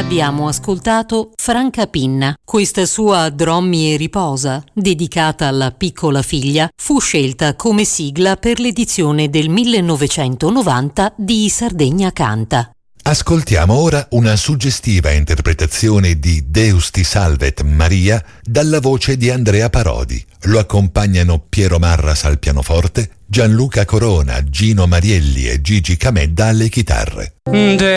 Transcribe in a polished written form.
Abbiamo ascoltato Franca Pinna. Questa sua Drommi e riposa, dedicata alla piccola figlia, fu scelta come sigla per l'edizione del 1990 di Sardegna Canta. Ascoltiamo ora una suggestiva interpretazione di Deus ti salvet Maria dalla voce di Andrea Parodi. Lo accompagnano Piero Marras al pianoforte, Gianluca Corona, Gino Marielli e Gigi Camedda alle chitarre.